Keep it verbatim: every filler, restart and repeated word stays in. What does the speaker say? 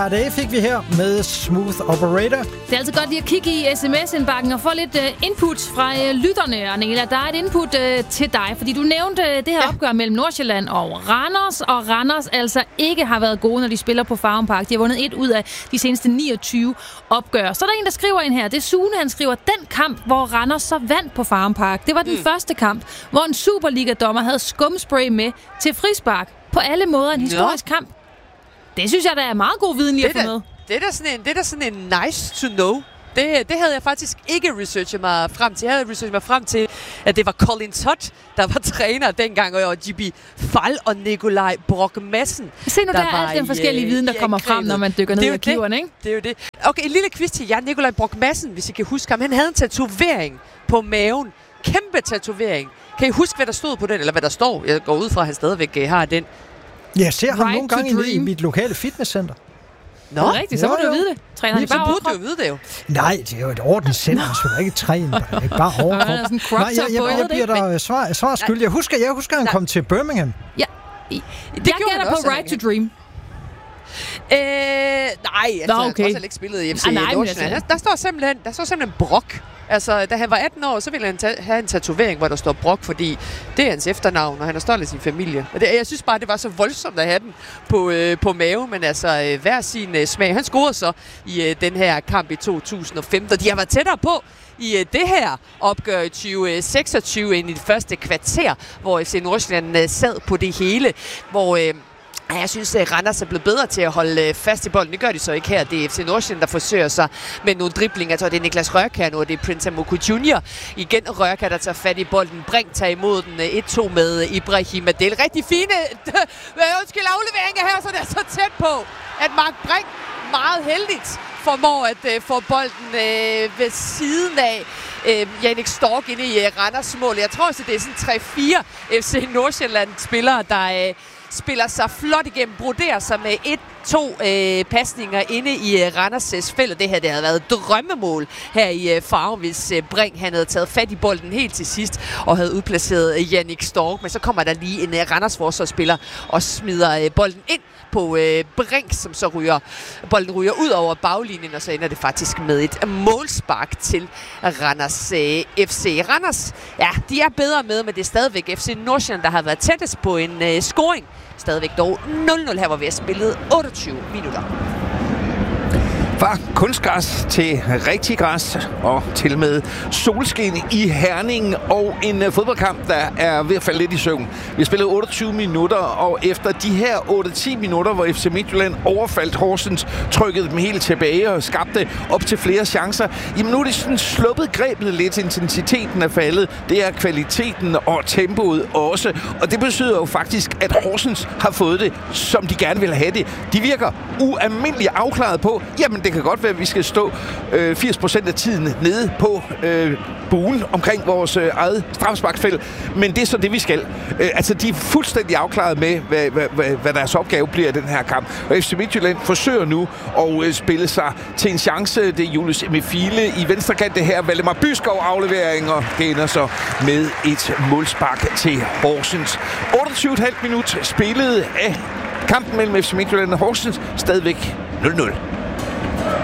Det fik vi her med Smooth Operator. Det er altid godt lige at kigge i sms-indbakken og få lidt uh, input fra uh, lytterne, Arnela. Der er et input uh, til dig, fordi du nævnte uh, det her ja. opgør mellem Nordsjælland og Randers, og Randers altså ikke har været gode, når de spiller på Farum Park. De har vundet et ud af de seneste niogtyve opgør. Så er der en, der skriver ind her. Det er Sune, han skriver, den kamp, hvor Randers så vandt på Farum Park. Det var den mm. første kamp, hvor en Superliga-dommer havde skumspray med til frispark. På alle måder en historisk ja. kamp. Det synes jeg, der er meget god viden lige at få med. Det er da sådan en, det er da sådan en nice to know. Det, det havde jeg faktisk ikke researchet mig frem til. Jeg havde researchet mig frem til, at det var Colin Todd, der var træner dengang, og J B Fall og Nikolaj Brock Madsen. Se nu, der, der er al den forskellige viden, der kommer frem, når man dykker ned i arkiverne, ikke? Det er jo det. Okay, en lille quiz til jer. Nikolaj Brock Madsen, hvis I kan huske ham. Han havde en tatovering på maven. Kæmpe tatovering. Kan I huske, hvad der stod på den? Eller hvad der står? Jeg går ud fra, at han stadigvæk har den. Jeg ser ham right nogle gange i mit lokale fitnesscenter. Nå, det er rigtigt, så må jo, du vide det. Træner han bare overkrop? Så burde du jo vide det jo. Nej, det er jo et ordenscenter, så man ikke træne. Det er bare overkrop. Nej, jeg, jeg, jeg, jeg bliver der svar, svar skyld. Jeg husker, jeg husker, han kom til Birmingham. Ja, det jeg gætter på Right to Dream. Øh, nej, altså, Nå, okay. han har også ikke spillet i F C ah, nej, Nordsjælland. Der, der står simpelthen, der står simpelthen Brock. Altså, da han var atten år, så ville han ta- have en tatovering, hvor der står Brock, fordi det er hans efternavn, og han er stolt af sin familie. Og det, jeg synes bare, det var så voldsomt at have den på, øh, på mave, men altså, øh, hver sin øh, smag. Han scorede så i øh, den her kamp i to tusind og femten, og de har været tættere på i øh, det her opgør i tyve seksogtyve end i det første kvarter, hvor F C Nordsjælland øh, sad på det hele, hvor... Øh, Jeg synes, at Randers er blevet bedre til at holde fast i bolden. Det gør de så ikke her. Det er F C Nordsjælland, der forsøger sig med nogle driblinger. Jeg tror, det er Niklas Rørkær nu, og det er Prince Amoku junior Igen Rørkær, der tager fat i bolden. Brink tager imod den et to med Ibrahim Adel. Rigtig fine undskyld, afleveringer her, så det er så tæt på, at Mark Brink meget heldigt formår at øh, få bolden øh, ved siden af øh, Jannik Stork inde i øh, Randers mål. Jeg tror også, det er sådan tre fire F C Nordsjælland-spillere, der... Øh, spiller sig flot igennem, broderer sig med et to øh, pasninger inde i øh, Randers' felt, og det her det havde været et drømmemål her i øh, Farum, hvis øh, Brink han havde taget fat i bolden helt til sidst og havde udplaceret øh, Jannik Stork, men så kommer der lige en øh, Randers forsvarsspiller og smider øh, bolden ind på øh, Brink, som så ryger bolden ryger ud over baglinjen, og så ender det faktisk med et målspark til Randers øh, F C. Randers, ja, de er bedre med, men det er stadigvæk F C Nordsjælland, der har været tættest på en øh, scoring. Stadigvæk dog nul nul her, hvor vi har spillet otteogtyve minutter. Fra kunstgræs til rigtig græs og til med solskin i Herning og en uh, fodboldkamp, der er ved at falde lidt i søvn. Vi har spillet otteogtyve minutter, og efter de her otte til ti minutter, hvor F C Midtjylland overfaldt Horsens, trykkede dem helt tilbage og skabte op til flere chancer, jamen nu er det sådan sluppet grebet lidt. Intensiteten er faldet. Det er kvaliteten og tempoet også. Og det betyder jo faktisk, at Horsens har fået det, som de gerne vil have det. De virker ualmindeligt afklaret på, jamen det kan godt være, at vi skal stå øh, firs procent af tiden nede på øh, buen omkring vores øh, eget straffesparksfelt, men det er så det, vi skal. Øh, altså, de er fuldstændig afklaret med, hvad, hvad, hvad, hvad deres opgave bliver i den her kamp. Og F C Midtjylland forsøger nu at øh, spille sig til en chance. Det er Julius Emefile i venstre kant, det her Valdemar Byskov aflevering, og det ender så med et målspark til Horsens. otteogtyve komma fem minut spillet af kampen mellem F C Midtjylland og Horsens, stadigvæk nul nul.